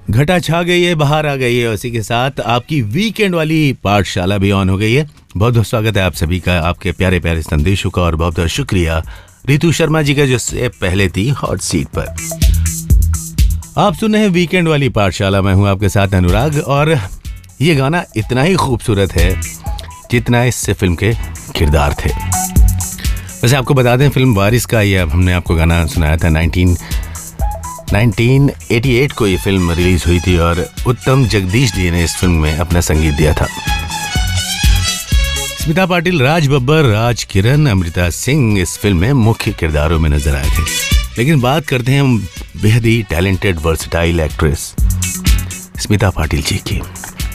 घटा छा गई है, बाहर आ गई है, उसी के साथ आपकी वीकेंड वाली पाठशाला भी ऑन हो गई है। बहुत बहुत स्वागत है आप सभी का, आपके प्यारे प्यारे संदेशों का, और बहुत बहुत शुक्रिया रितु शर्मा जी का जो से पहले थी हॉट सीट पर। आप सुन रहे हैं वीकेंड वाली पाठशाला, मैं हूं आपके साथ अनुराग, और ये गाना इतना ही खूबसूरत है जितना इस फिल्म के किरदार थे। वैसे आपको बता दें, फिल्म वारिस का ये हमने आपको गाना सुनाया था। 1988 को ये फिल्म रिलीज हुई थी और उत्तम जगदीश जी ने इस फिल्म में अपना संगीत दिया था। स्मिता पाटिल, राज बब्बर, राज किरण, अमृता सिंह इस फिल्म में मुख्य किरदारों में नजर आए थे। लेकिन बात करते हैं बेहद ही talented versatile actress Smita Patil ji की।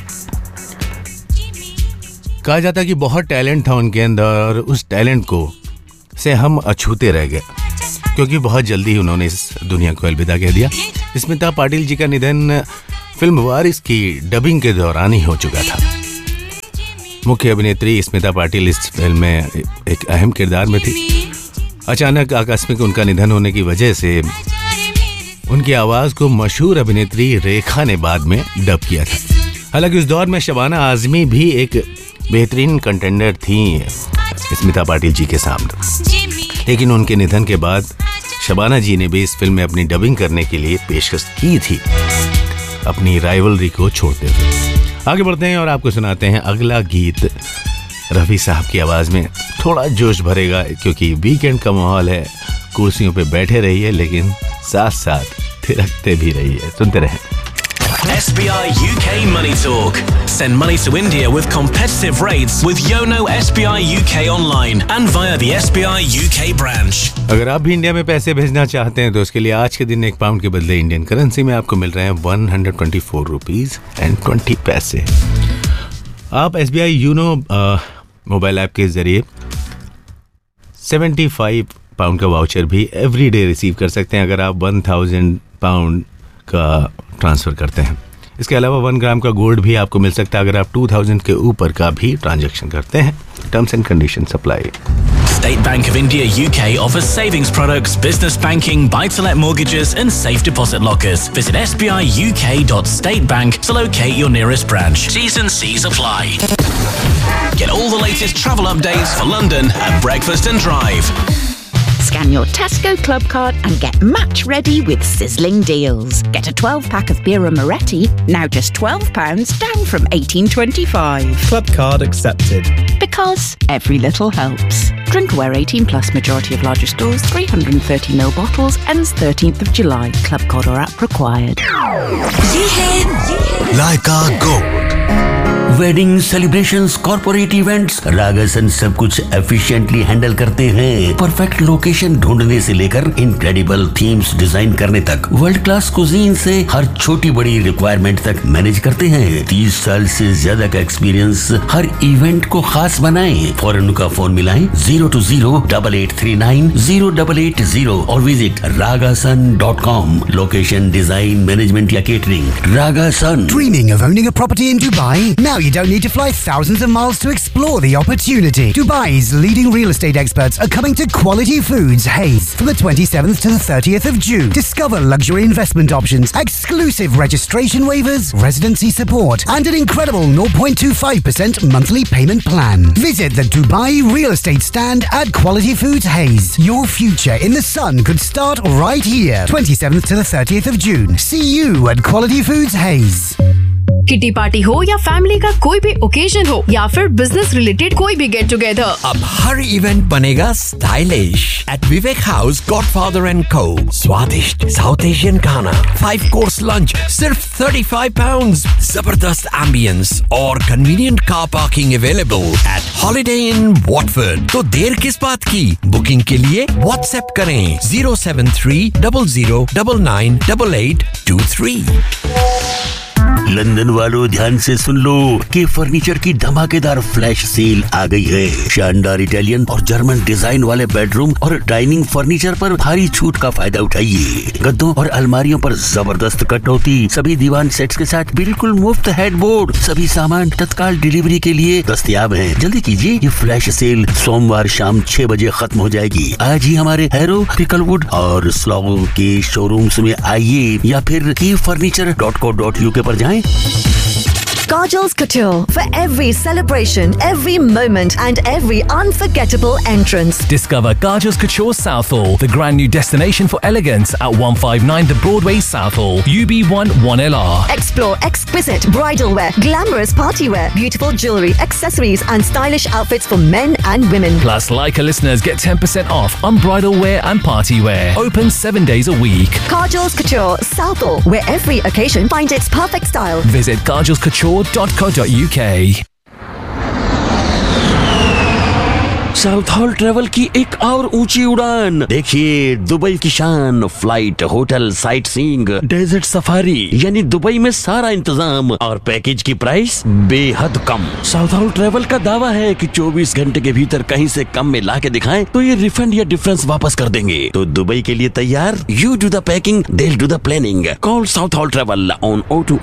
कहा जाता कि बहुत टैलेंट था उनके अंदर, और उस टैलेंट को से हम अछूते रह गए क्योंकि बहुत जल्दी उन्होंने इस दुनिया को अलविदा कह दिया। स्मिता पाटिल जी का निधन फिल्म वारिस की डबिंग के दौरान ही हो चुका था। मुख्य अभिनेत्री स्मिता पाटिल इस फिल्म में एक अहम किरदार में थी। अचानक आकस्मिक उनका निधन होने की वजह से उनकी आवाज़ को मशहूर अभिनेत्री रेखा ने बाद में डब किया था। हालांकि उस दौर में शबाना आज़मी भी एक बेहतरीन कंटेंडर थी स्मिता पाटिल जी के सामने, लेकिन उनके निधन के बाद शबाना जी ने भी इस फिल्म में अपनी डबिंग करने के लिए पेशकश की थी, अपनी राइवलरी को छोड़ते हुए। आगे बढ़ते हैं और आपको सुनाते हैं अगला गीत रफ़ी साहब की आवाज़ में। थोड़ा जोश भरेगा क्योंकि वीकेंड का माहौल है, कुर्सियों पे बैठे रहिए लेकिन साथ साथ थिरकते भी रहिए। सुनते रहें। SBI UK Money Talk. Send money to India with competitive rates with Yono SBI UK online and via the SBI UK branch. अगर आप भी इंडिया में पैसे भेजना चाहते हैं तो उसके लिए आज के दिन 1 पाउंड के बदले इंडियन करेंसी में आपको मिल रहे हैं 124 रुपीस एंड 20 पैसे। आप SBI यूनो मोबाइल ऐप के जरिए 75 पाउंड का वाउचर भी एवरी डे रिसीव कर सकते हैं अगर आप 1000 पाउंड का ट्रांसफ़र करते हैं। इसके अलावा 1 ग्राम का गोल्ड भी आपको मिल सकता है अगर आप 2000 के ऊपर का भी ट्रांजैक्शन करते हैं। Terms and condition apply. State Bank of India UK offers savings products, business banking, buy-to-let mortgages and safe deposit lockers. Visit sbiuk.statebank to locate your nearest branch. T's and C's apply. Get all the latest travel updates for London at Breakfast and Drive. Scan your Tesco Club card and get match ready with sizzling deals. Get a 12-pack of Birra Moretti, now just £12, down from $18.25. Club card accepted. Because every little helps. Drink aware 18 plus, majority of larger stores, 330ml bottles, ends 13th of July. Club card or app required. Laika Gold. Wedding celebrations, corporate events, रागासन सब कुछ efficiently handle करते हैं। Perfect location ढूंढने से लेकर incredible themes design करने तक, world class cuisine से हर छोटी बड़ी रिक्वायरमेंट तक मैनेज करते हैं। 30 साल से ज्यादा का एक्सपीरियंस हर इवेंट को खास बनाएं। फौरन उनका फोन मिलाएं 020-8839-0880 और visit ragasun.com। Location, design, management या catering, रागासन। Dreaming of owning a property in Dubai? Now you don't need to fly thousands of miles to explore the opportunity. Dubai's leading real estate experts are coming to Quality Foods Hayes from the 27th to the 30th of June. Discover luxury investment options, exclusive registration waivers, residency support, and an incredible 0.25% monthly payment plan. Visit the Dubai real estate stand at Quality Foods Hayes. Your future in the sun could start right here. 27th to the 30th of June. See you at Quality Foods Hayes. Kitty party हो या family का कोई भी occasion हो या फिर business related कोई भी गेट टुगेदर, अब हर इवेंट बनेगा stylish eight Vivek house godfather and को। स्वादिष्ट साउथ एशियन खाना, 5 कोर्स लंच सिर्फ £35, जबरदस्त एम्बियंस और convenient car parking available at holiday in Watford. तो देर किस बात की, बुकिंग के लिए व्हाट्सएप करें 07300998823। लंदन वालों ध्यान से सुन लो कि फर्नीचर की धमाकेदार फ्लैश सेल आ गई है। शानदार इटालियन और जर्मन डिजाइन वाले बेडरूम और डाइनिंग फर्नीचर पर भारी छूट का फायदा उठाइए। गद्दों और अलमारियों पर जबरदस्त कटौती, सभी दीवान सेट्स के साथ बिल्कुल मुफ्त हेडबोर्ड, सभी सामान तत्काल डिलीवरी के लिए दस्तयाब हैं। जल्दी कीजिए, ये फ्लैश सेल सोमवार शाम 6 बजे खत्म हो जाएगी। आज ही हमारे हैरो, पिकलवुड और स्लॉगो के शोरूम्स में आइए या फिर keyfurniture.co.uk पर जाएं। Kajal's Couture, for every celebration, every moment and every unforgettable entrance. Discover Kajal's Couture Southall, the grand new destination for elegance at 159 The Broadway Southall, UB1 1LR. Explore exquisite bridal wear, glamorous party wear, beautiful jewellery, accessories and stylish outfits for men and women. Plus, Leica listeners get 10% off on bridal wear and party wear. Open 7 days a week. Kajal's Couture Southall, where every occasion finds its perfect style. Visit kajalscouture.co.uk. South hall travel की एक और ऊंची उड़ान। देखिए Dubai की शान, flight, hotel, sight seeing, desert safari, यानी Dubai में सारा इंतजाम और पैकेज की प्राइस बेहद कम। साउथ हॉल ट्रेवल का दावा है कि 24 घंटे के भीतर कहीं से कम में ला के दिखाएं तो ये रिफंड या डिफरेंस वापस कर देंगे। तो दुबई के लिए तैयार? You do the packing, they will do the planning. Call south hall travel on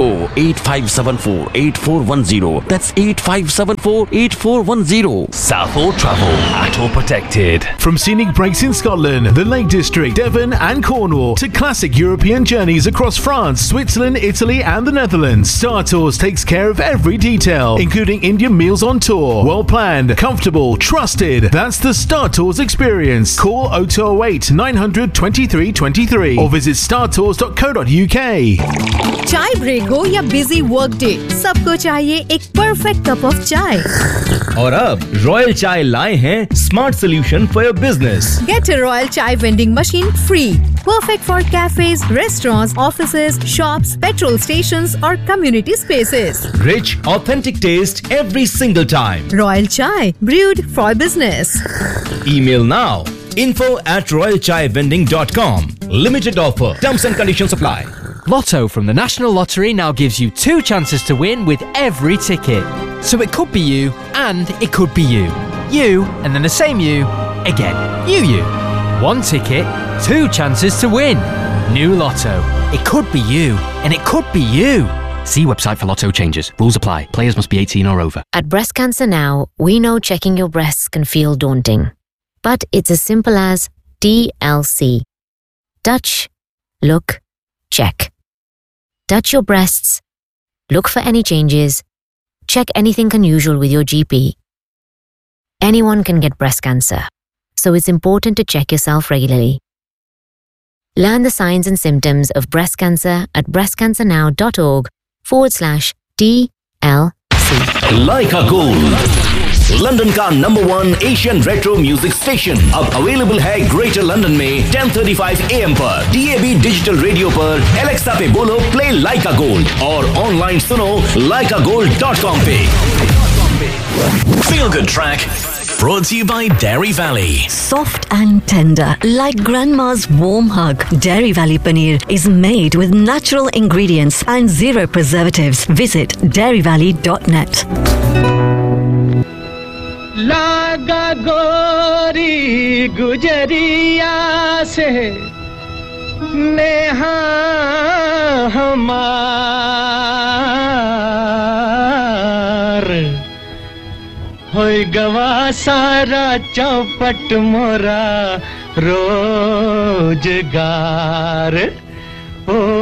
020-8574-8410। That's 8574-8410. South Hall Travel. At all protected. From scenic breaks in Scotland, the Lake District, Devon and Cornwall to classic European journeys across France, Switzerland, Italy and the Netherlands, Star Tours takes care of every detail, including Indian meals on tour. Well planned, comfortable, trusted. That's the Star Tours experience. Call 0208 900 2323 or visit startours.co.uk. चाय break हो या busy work day, सबको चाहिए एक perfect cup of चाय। और अब royal चाय लाए हैं smart solution for your business. Get a Royal Chai vending machine free. Perfect for cafes, restaurants, offices, shops, petrol stations or community spaces. Rich, authentic taste every single time. Royal Chai, brewed for business. Email now info@royalchaivending.com. Limited offer. Terms and conditions apply. Lotto from the National Lottery now gives you 2 chances to win with every ticket. So it could be you and it could be you. You and then the same you again. You. 1 ticket, 2 chances to win. New Lotto. It could be you and it could be you. See website for Lotto changes. Rules apply. Players must be 18 or over. At Breast Cancer Now, we know checking your breasts can feel daunting. But it's as simple as DLC. Touch, look, check. Touch your breasts, look for any changes, check anything unusual with your GP. Anyone can get breast cancer, so it's important to check yourself regularly. Learn the signs and symptoms of breast cancer at breastcancernow.org/TLC. Leica Gold, London का number 1 Asian retro music station अब available है greater London में 10:35 AM पर DAB digital radio पर Alexa पे बोलो play लाइका gold और online सुनो laikagold.com पे। Feel Good Track brought to you by Dairy Valley. Soft and tender, like grandma's warm hug. Dairy Valley Paneer is made with natural ingredients and 0 preservatives. Visit dairyvalley.net. लागा गोरी गुजरिया से नेहा हमार होय गवा सारा चौपट मोरा रोजगार।